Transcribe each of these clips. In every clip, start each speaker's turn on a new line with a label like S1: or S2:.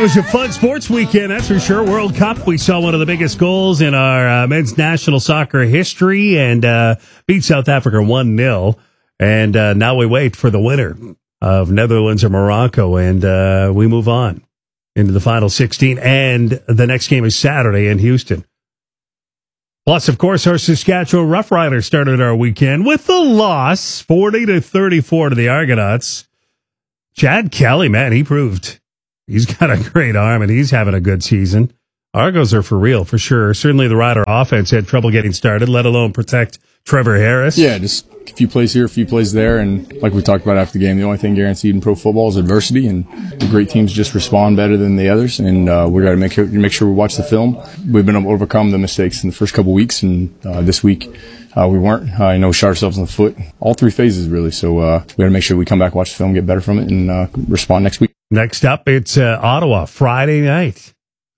S1: was a fun sports weekend, that's for sure. World Cup, we saw one of the biggest goals in our men's national soccer history and beat South Africa 1-0. And now we wait for the winner of Netherlands or Morocco, and we move on into the final 16. And the next game is Saturday in Houston. Plus, of course, our Saskatchewan Roughriders started our weekend with a loss, 40-34 to the Argonauts. Chad Kelly, man, he proved he's got a great arm, and he's having a good season. Argos are for real, for sure. Certainly the Rider offense had trouble getting started, let alone protect Trevor Harris.
S2: Yeah, just a few plays here, a few plays there. And like we talked about after the game, the only thing guaranteed in pro football is adversity, and the great teams just respond better than the others. And we got to make sure we watch the film. We've been able to overcome the mistakes in the first couple of weeks, and this week we weren't. Shot ourselves in the foot. All three phases, really. So we got to make sure we come back, watch the film, get better from it, and respond next week.
S1: Next up, it's Ottawa, Friday night.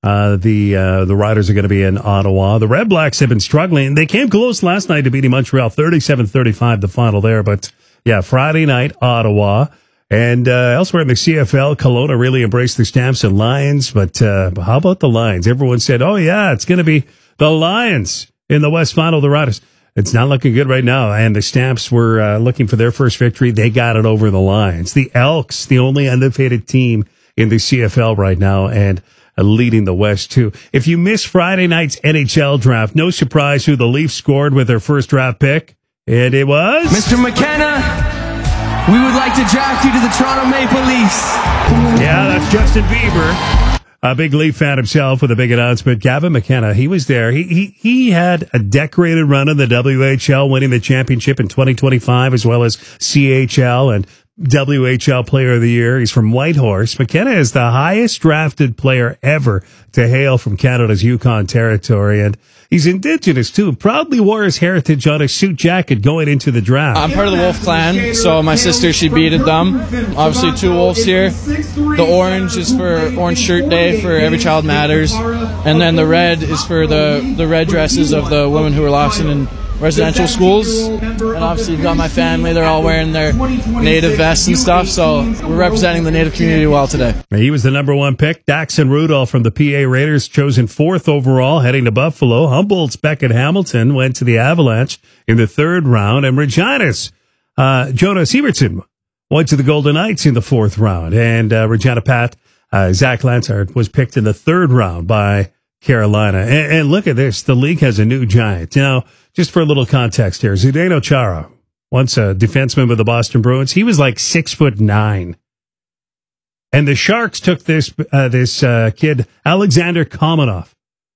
S1: The Riders are going to be in Ottawa. The Red Blacks have been struggling. They came close last night to beating Montreal, 37-35, the final there. But, yeah, Friday night, Ottawa. And elsewhere in the CFL, Kelowna really embraced the Stamps and Lions. But how about the Lions? Everyone said, oh, yeah, it's going to be the Lions in the West Final of the Riders. It's not looking good right now. And the Stamps were looking for their first victory. They got it over the Lions. The Elks, the only undefeated team in the CFL right now, and leading the West, too. If you missed Friday night's NHL draft, no surprise who the Leafs scored with their first draft pick. And it was...
S3: Mr. McKenna, we would like to draft you to the Toronto Maple Leafs.
S1: Yeah, that's Justin Bieber. A big Leaf fan himself with a big announcement. Gavin McKenna, he was there. He had a decorated run in the WHL, winning the championship in 2025, as well as CHL and WHL Player of the Year. He's from Whitehorse. McKenna is the highest drafted player ever to hail from Canada's Yukon territory, and he's Indigenous too. Proudly wore his heritage on his suit jacket going into the draft.
S4: I'm part of the Wolf clan, so my sister, she beaded them. Obviously, two wolves here. The orange is for Orange Shirt Day for Every Child Matters, and then the red is for the red dresses of the women who were lost in residential schools. And obviously you've got my family, they're all wearing their native vests and stuff, so we're representing the native community well today.
S1: He was the number one pick. Daxon Rudolph from the PA Raiders, chosen 4th overall, heading to Buffalo. Humboldt's Beckett Hamilton went to the Avalanche in the 3rd round, and Regina's Jonas Evertson went to the Golden Knights in the 4th round. And Regina Pat, Zach Lansard was picked in the 3rd round by Carolina. And look at this, the league has a new giant. Now, just for a little context here, Zdeno Chara, once a defenseman with the Boston Bruins, he was like 6'9". And the Sharks took this kid, Alexander Komanov,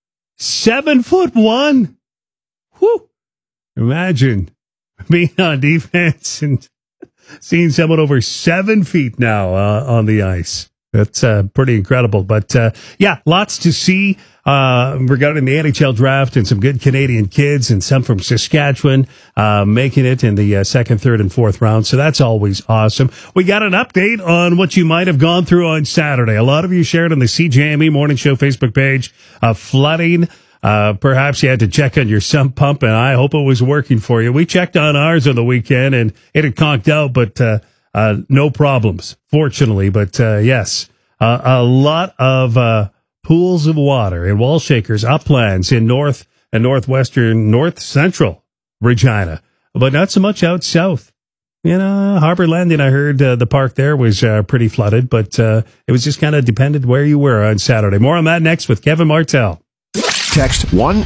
S1: 7'1". Whew. Imagine being on defense and seeing someone over 7 feet now on the ice. That's pretty incredible. But, yeah, lots to see regarding the NHL draft, and some good Canadian kids and some from Saskatchewan making it in the 2nd, 3rd, and 4th round. So that's always awesome. We got an update on what you might have gone through on Saturday. A lot of you shared on the CJME Morning Show Facebook page flooding. Perhaps you had to check on your sump pump, and I hope it was working for you. We checked on ours on the weekend, and it had conked out, but no problems, fortunately. But yes, a lot of pools of water in wall shakers, uplands in north and northwestern, north central Regina, but not so much out south. You know, Harbor Landing, I heard the park there was pretty flooded, but it was just kind of depended where you were on Saturday. More on that next with Kevin Martell.
S5: Text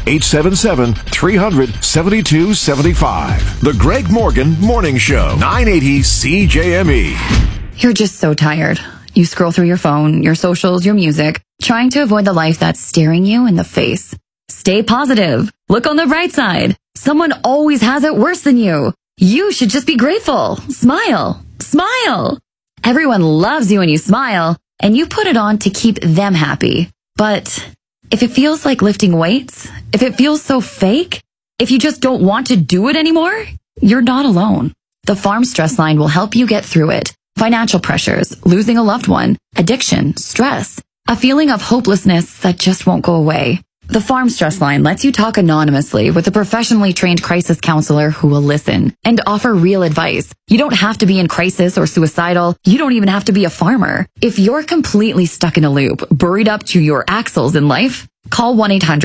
S5: 1-877-300-7275. The Greg Morgan Morning Show, 980 CJME.
S6: You're just so tired. You scroll through your phone, your socials, your music, trying to avoid the life that's staring you in the face. Stay positive. Look on the bright side. Someone always has it worse than you. You should just be grateful. Smile. Smile. Everyone loves you when you smile, and you put it on to keep them happy. But if it feels like lifting weights, if it feels so fake, if you just don't want to do it anymore, you're not alone. The Farm Stress Line will help you get through it. Financial pressures, losing a loved one, addiction, stress, a feeling of hopelessness that just won't go away. The Farm Stress Line lets you talk anonymously with a professionally trained crisis counselor who will listen and offer real advice. You don't have to be in crisis or suicidal. You don't even have to be a farmer. If you're completely stuck in a loop, buried up to your axles in life, call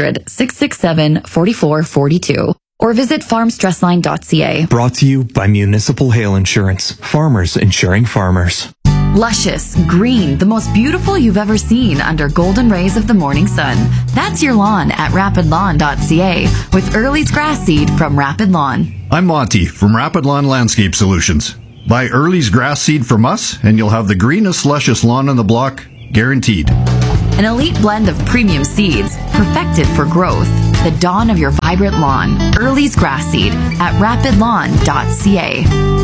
S6: 1-800-667-4442 or visit farmstressline.ca.
S7: Brought to you by Municipal Hail Insurance. Farmers insuring farmers.
S6: Luscious, green, the most beautiful you've ever seen under golden rays of the morning sun. That's your lawn at rapidlawn.ca with Early's grass seed from Rapid Lawn.
S8: I'm Monty from Rapid Lawn Landscape Solutions. Buy Early's grass seed from us and you'll have the greenest, luscious lawn on the block, guaranteed.
S6: An elite blend of premium seeds, perfected for growth. The dawn of your vibrant lawn. Early's grass seed at rapidlawn.ca.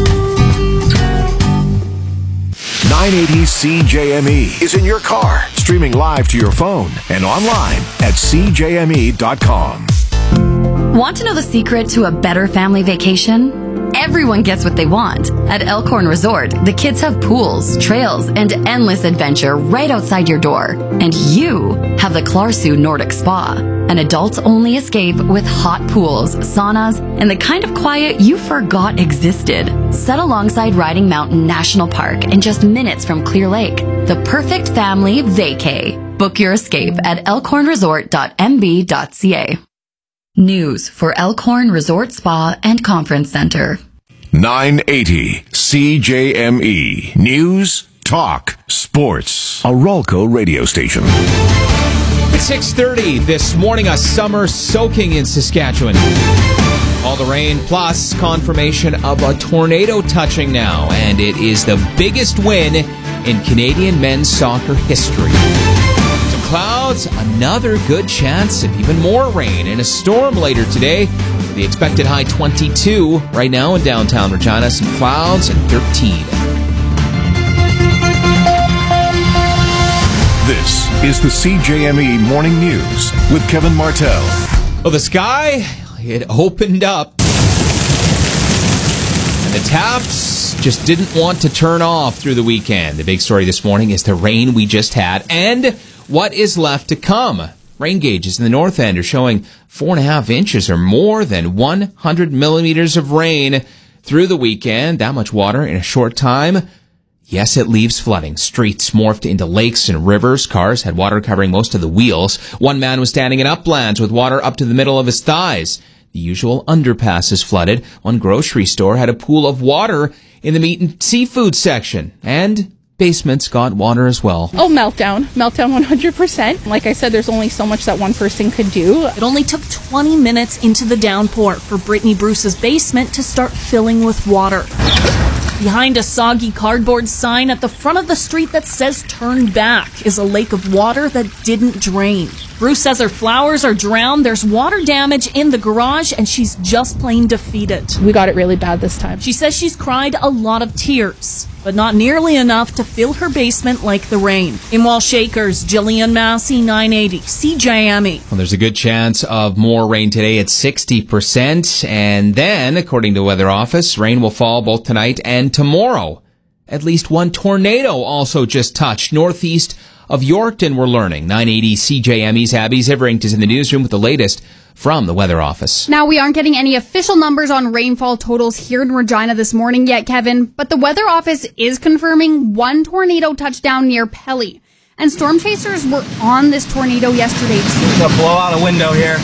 S5: 980 CJME is in your car, streaming live to your phone and online at CJME.com.
S6: Want to know the secret to a better family vacation? Everyone gets what they want. At Elkhorn Resort, the kids have pools, trails, and endless adventure right outside your door. And you have the Clarsu Nordic Spa, an adults-only escape with hot pools, saunas, and the kind of quiet you forgot existed. Set alongside Riding Mountain National Park and just minutes from Clear Lake. The perfect family vacay. Book your escape at elkhornresort.mb.ca. News for Elkhorn Resort Spa and Conference Center.
S5: 980 CJME. News, talk, sports. A Rolco radio station.
S9: It's 6:30 this morning, a summer soaking in Saskatchewan. All the rain plus confirmation of a tornado touching now, and it is the biggest win in Canadian men's soccer history. Some clouds, another good chance of even more rain and a storm later today. The expected high 22 right now in downtown Regina. Some clouds and 13.
S5: This is the CJME Morning News with Kevin Martell.
S9: Well, the sky, it opened up. And the taps just didn't want to turn off through the weekend. The big story this morning is the rain we just had and what is left to come. Rain gauges in the north end are showing 4.5 inches or more than 100 millimeters of rain through the weekend. That much water in a short time. Yes, it leaves flooding. Streets morphed into lakes and rivers. Cars had water covering most of the wheels. One man was standing in uplands with water up to the middle of his thighs. The usual underpasses flooded. One grocery store had a pool of water in the meat and seafood section. And basements got water as well.
S10: Oh, meltdown 100%. Like I said, there's only so much that one person could do.
S11: It only took 20 minutes into the downpour for Brittany Bruce's basement to start filling with water. Behind a soggy cardboard sign at the front of the street that says turn back is a lake of water that didn't drain. Bruce says her flowers are drowned, there's water damage in the garage, and she's just plain defeated.
S10: We got it really bad this time.
S11: She says she's cried a lot of tears, but not nearly enough to fill her basement like the rain. In Walsh Acres, Jillian Massey, 980 CJME.
S9: Well, there's a good chance of more rain today at 60%. And then, according to the Weather Office, rain will fall both tonight and tomorrow. At least one tornado also just touched northeast of Yorkton, we're learning. 980 CJME's Abby Zivering is in the newsroom with the latest from the Weather Office.
S12: Now, we aren't getting any official numbers on rainfall totals here in Regina this morning yet, Kevin, but the Weather Office is confirming one tornado touchdown near Pelly. And storm chasers were on this tornado yesterday, too.
S13: Gonna blow out a window here.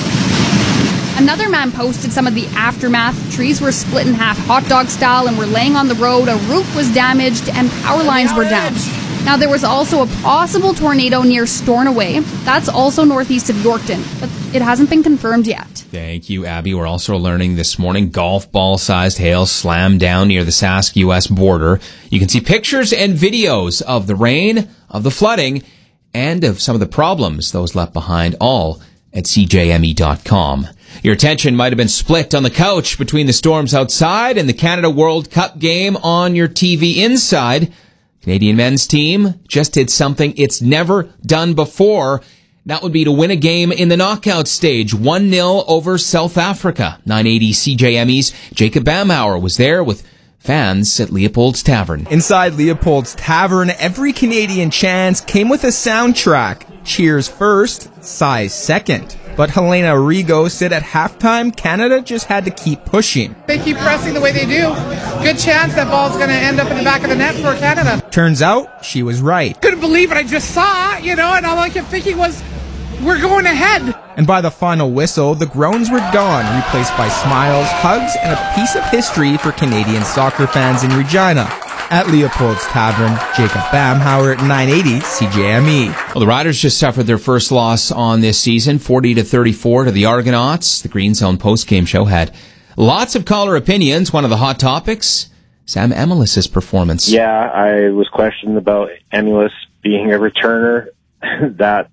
S12: Another man posted some of the aftermath. Trees were split in half hot dog style and were laying on the road. A roof was damaged and power lines were down. Now, there was also a possible tornado near Stornoway. That's also northeast of Yorkton, but it hasn't been confirmed yet.
S9: Thank you, Abby. We're also learning this morning golf ball-sized hail slammed down near the Sask-U.S. border. You can see pictures and videos of the rain, of the flooding, and of some of the problems those left behind, all at CJME.com. Your attention might have been split on the couch between the storms outside and the Canada World Cup game on your TV inside. Canadian men's team just did something it's never done before. That would be to win a game in the knockout stage, 1-0 over South Africa. 980 CJME's Jacob Bamhauer was there with fans at Leopold's Tavern.
S14: Inside Leopold's Tavern, every Canadian chance came with a soundtrack. Cheers first, sighs second. But Helena Rigo said at halftime, Canada just had to keep pushing.
S13: They keep pressing the way they do. Good chance that ball's going to end up in the back of the net for Canada.
S14: Turns out, she was right.
S13: Couldn't believe what I just saw, and all I kept thinking was, we're going ahead.
S14: And by the final whistle, the groans were gone, replaced by smiles, hugs, and a piece of history for Canadian soccer fans in Regina. At Leopold's Tavern, Jacob Bamhauer, 980 CJME.
S9: Well, the Riders just suffered their first loss on this season, 40-34 to the Argonauts. The Green Zone postgame show had lots of caller opinions. One of the hot topics, Sam Emilus' performance.
S15: Yeah, I was questioned about Emilus being a returner. That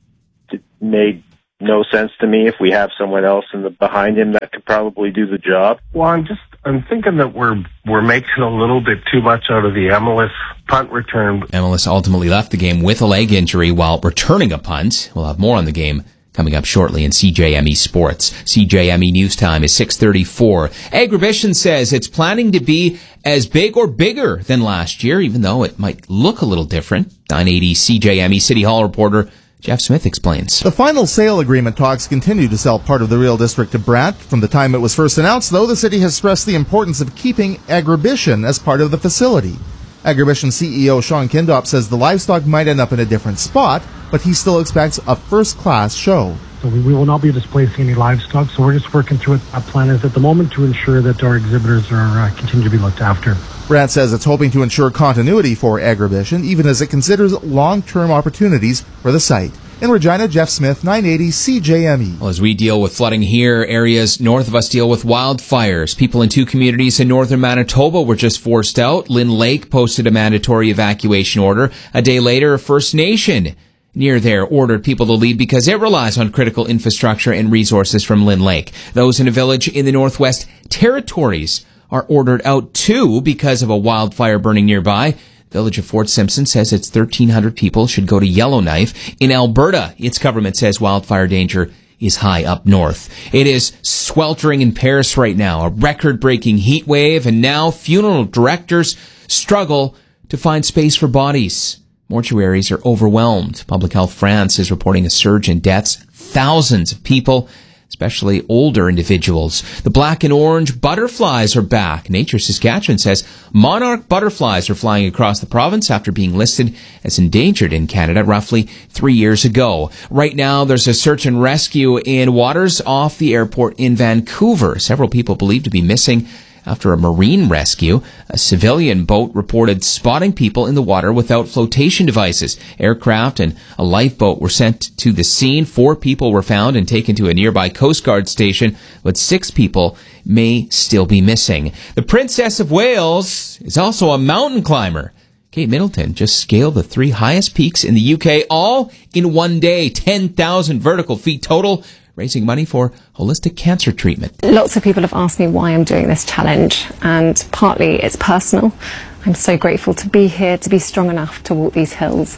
S15: made no sense to me if we have someone else behind him that could probably do the job.
S16: Well, I'm thinking that we're making a little bit too much out of the Emilus punt return.
S9: Emilus ultimately left the game with a leg injury while returning a punt. We'll have more on the game coming up shortly in CJME Sports. CJME News Time is 6:34. Agribition says it's planning to be as big or bigger than last year, even though it might look a little different. 980 CJME City Hall reporter Jeff Smith explains.
S17: The final sale agreement talks continue to sell part of the Real District to Brant. From the time it was first announced, though, the city has stressed the importance of keeping Agribition as part of the facility. Agribition CEO Sean Kindop says the livestock might end up in a different spot, but he still expects a first-class show.
S18: So we will not be displacing any livestock, so we're just working through what our plan is at the moment to ensure that our exhibitors are continue to be looked after.
S17: Brant says it's hoping to ensure continuity for Agribition, even as it considers long-term opportunities for the site. In Regina, Jeff Smith, 980 CJME.
S9: Well, as we deal with flooding here, areas north of us deal with wildfires. People in 2 communities in northern Manitoba were just forced out. Lynn Lake posted a mandatory evacuation order. A day later, a First Nation near there ordered people to leave because it relies on critical infrastructure and resources from Lynn Lake. Those in a village in the Northwest Territories are ordered out too because of a wildfire burning nearby. Village of Fort Simpson says its 1,300 people should go to Yellowknife. In Alberta, its government says wildfire danger is high up north. It is sweltering in Paris right now, a record-breaking heat wave, and now funeral directors struggle to find space for bodies. Mortuaries are overwhelmed. Public Health France is reporting a surge in deaths. Thousands of people, especially older individuals. The black and orange butterflies are back. Nature Saskatchewan says monarch butterflies are flying across the province after being listed as endangered in Canada roughly 3 years ago. Right now, there's a search and rescue in waters off the airport in Vancouver. Several people believed to be missing after a marine rescue. A civilian boat reported spotting people in the water without flotation devices. Aircraft and a lifeboat were sent to the scene. 4 people were found and taken to a nearby Coast Guard station, but 6 people may still be missing. The Princess of Wales is also a mountain climber. Kate Middleton just scaled the 3 highest peaks in the UK, all in one day, 10,000 vertical feet total, raising money for holistic cancer treatment.
S19: Lots of people have asked me why I'm doing this challenge, and partly it's personal. I'm so grateful to be here, to be strong enough to walk these hills.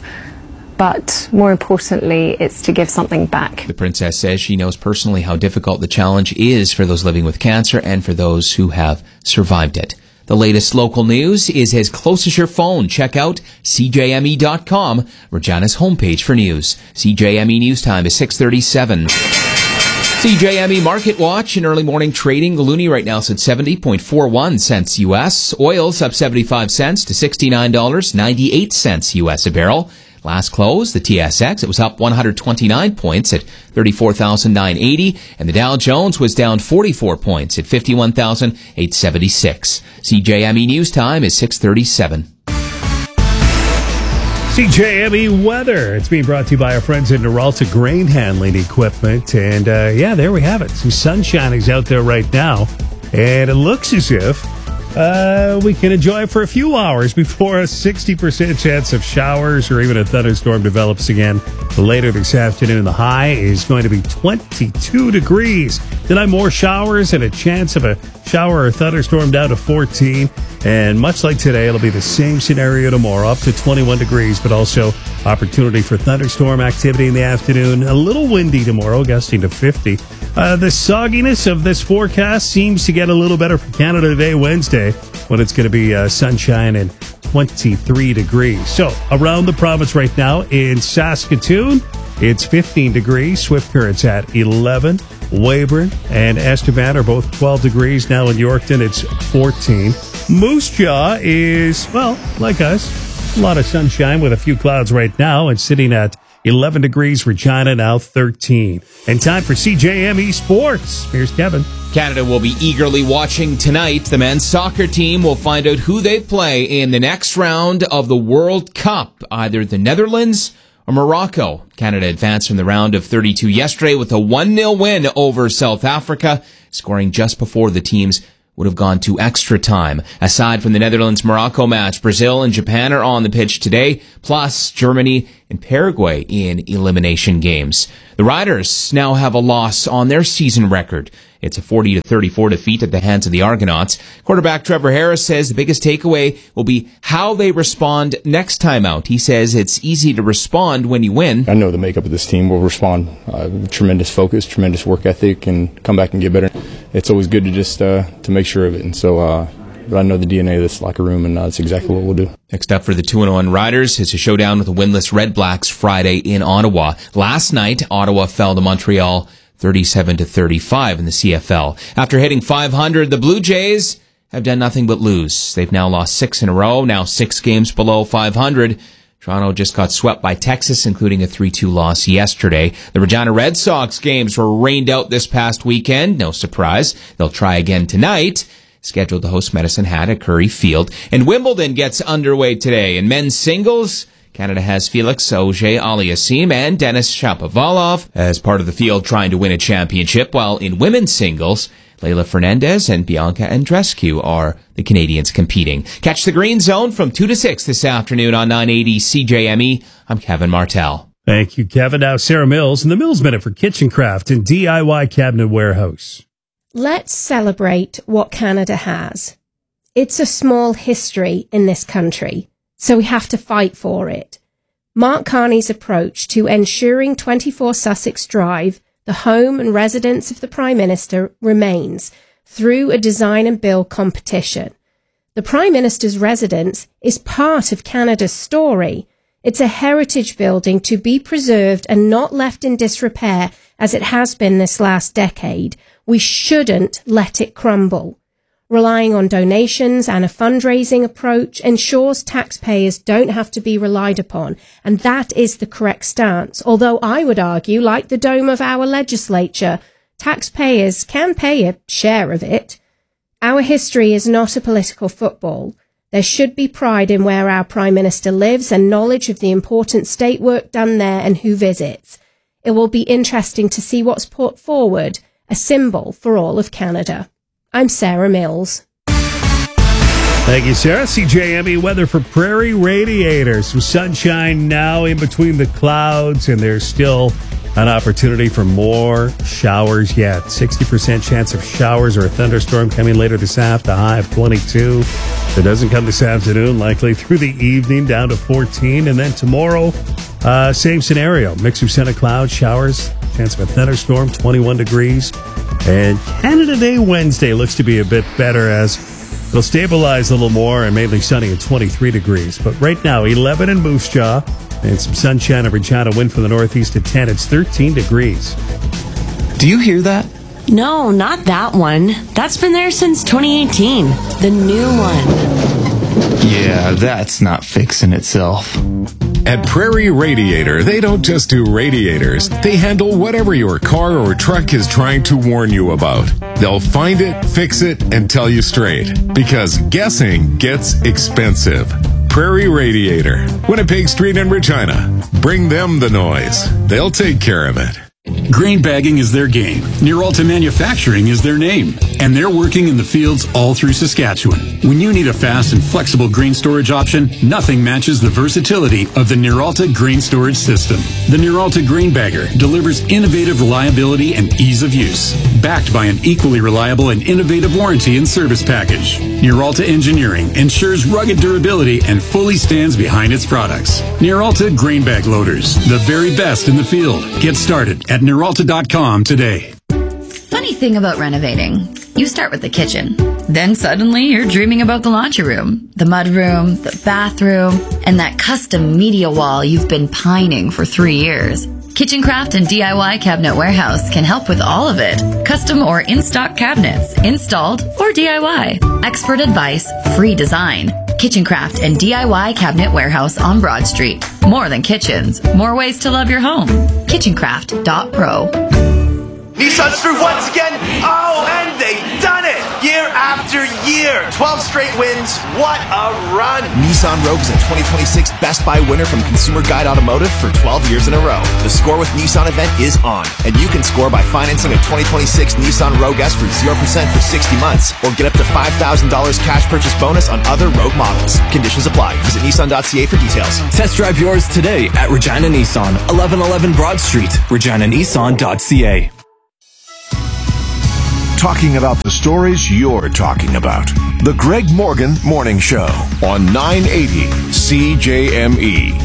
S19: But more importantly, it's to give something back.
S9: The princess says she knows personally how difficult the challenge is for those living with cancer and for those who have survived it. The latest local news is as close as your phone. Check out CJME.com, Regina's homepage for news. CJME News Time is 6:37. CJME Market Watch in early morning trading. The loonie right now is at 70.41 cents U.S. Oil's up 75 cents to $69.98 U.S. a barrel. Last close, the TSX, it was up 129 points at 34,980, and the Dow Jones was down 44 points at 51,876. CJME News Time is 6:37.
S1: CJME weather. It's being brought to you by our friends at Noralta Grain Handling Equipment. And there we have it. Some sunshine is out there right now. And it looks as if we can enjoy it for a few hours before a 60% chance of showers or even a thunderstorm develops again later this afternoon. The high is going to be 22 degrees. Tonight, more showers and a chance of a shower or thunderstorm down to 14. And much like today, it'll be the same scenario tomorrow, up to 21 degrees, but also opportunity for thunderstorm activity in the afternoon. A little windy tomorrow, gusting to 50. The sogginess of this forecast seems to get a little better for Canada today, Wednesday, when it's going to be sunshine and 23 degrees. So around the province right now in Saskatoon, it's 15 degrees. Swift Current's at 11. Weyburn and Estevan are both 12 degrees. Now in Yorkton, it's 14. Moose Jaw is, well, like us, a lot of sunshine with a few clouds right now, and sitting at 11 degrees. Regina now 13. And time for CJME Sports. Here's Kevin.
S9: Canada will be eagerly watching tonight. The men's soccer team will find out who they play in the next round of the World Cup, either the Netherlands or Morocco. Canada advanced from the round of 32 yesterday with a 1-0 win over South Africa, scoring just before the teams would have gone to extra time. Aside from the Netherlands-Morocco match, Brazil and Japan are on the pitch today, plus Germany and Paraguay in elimination games. The Riders now have a loss on their season record. It's a 40-34 defeat at the hands of the Argonauts. Quarterback Trevor Harris says the biggest takeaway will be how they respond next time out. He says it's easy to respond when you win.
S2: I know the makeup of this team will respond. Tremendous focus, tremendous work ethic, and come back and get better. It's always good to just to make sure of it. And so but I know the DNA of this locker room, and that's exactly what we'll do.
S9: Next up for the 2-1 Riders is a showdown with the winless Red Blacks Friday in Ottawa. Last night, Ottawa fell to Montreal 37-35 in the CFL. After hitting 500, the Blue Jays have done nothing but lose. They've now lost 6 in a row, now 6 games below 500. Toronto just got swept by Texas, including a 3-2 loss yesterday. The Regina Red Sox games were rained out this past weekend. No surprise. They'll try again tonight. Scheduled to host Medicine Hat at Curry Field. And Wimbledon gets underway today. In men's singles, Canada has Felix Auger-Aliassime and Denis Shapovalov as part of the field trying to win a championship, while in women's singles, Leylah Fernandez and Bianca Andreescu are the Canadians competing. Catch the Green Zone from 2 to 6 this afternoon on 980 CJME. I'm Kevin Martell.
S1: Thank you, Kevin. Now Sarah Mills in the Mills Minute for Kitchen Craft and DIY Cabinet Warehouse.
S20: Let's celebrate what Canada has. It's a small history in this country, so we have to fight for it. Mark Carney's approach to ensuring 24 Sussex Drive, the home and residence of the Prime Minister, remains through a design and build competition. The Prime Minister's residence is part of Canada's story. It's a heritage building to be preserved and not left in disrepair as it has been this last decade. We shouldn't let it crumble. Relying on donations and a fundraising approach ensures taxpayers don't have to be relied upon, and that is the correct stance. Although I would argue, like the dome of our legislature, taxpayers can pay a share of it. Our history is not a political football. There should be pride in where our Prime Minister lives and knowledge of the important state work done there and who visits. It will be interesting to see what's put forward, a symbol for all of Canada. I'm Sarah Mills.
S1: Thank you, Sarah. CJME weather for Prairie Radiator. Some sunshine now in between the clouds, and there's still an opportunity for more showers yet. 60% chance of showers or a thunderstorm coming later this afternoon, a high of 22. If it doesn't come this afternoon, likely through the evening, down to 14. And then tomorrow, same scenario. Mix of sun and clouds, showers, chance of a thunderstorm, 21 degrees. And Canada Day Wednesday looks to be a bit better as it'll stabilize a little more and mainly sunny at 23 degrees. But right now, 11 in Moose Jaw and some sunshine in Regina, wind from the northeast at 10. It's 13 degrees.
S7: Do you hear that?
S21: No, not that one. That's been there since 2018. The new one.
S7: Yeah, that's not fixing itself.
S22: At Prairie Radiator, they don't just do radiators. They handle whatever your car or truck is trying to warn you about. They'll find it, fix it, and tell you straight. Because guessing gets expensive. Prairie Radiator, Winnipeg Street in Regina. Bring them the noise. They'll take care of it.
S23: Grain bagging is their game. Nearalta Manufacturing is their name. And they're working in the fields all through Saskatchewan. When you need a fast and flexible grain storage option, nothing matches the versatility of the Nearalta Grain Storage System. The Nearalta Grain Bagger delivers innovative reliability and ease of use, backed by an equally reliable and innovative warranty and service package. Nearalta Engineering ensures rugged durability and fully stands behind its products. Nearalta Grain Bag Loaders, the very best in the field. Get started at Nearalta.com today.
S6: Funny thing about renovating, you start with the kitchen. Then suddenly you're dreaming about the laundry room, the mudroom, the bathroom, and that custom media wall you've been pining for 3 years. Kitchencraft and DIY Cabinet Warehouse can help with all of it. Custom or in-stock cabinets, installed or DIY. Expert advice, free design. Kitchencraft and DIY Cabinet Warehouse on Broad Street. More than kitchens, more ways to love your home. Kitchencraft.pro.
S3: Nissan's through once again. Oh, and they've done it! Year after year. 12 straight wins. What a run.
S4: Nissan Rogue is a 2026 Best Buy winner from Consumer Guide Automotive for 12 years in a row. The Score with Nissan event is on, and you can score by financing a 2026 Nissan Rogue S for 0% for 60 months, or get up to $5,000 cash purchase bonus on other Rogue models. Conditions apply. Visit Nissan.ca for details.
S7: Test drive yours today at Regina Nissan, 1111 Broad Street, reginanissan.ca.
S5: Talking about the stories you're talking about. The Greg Morgan Morning Show on 980 CJME.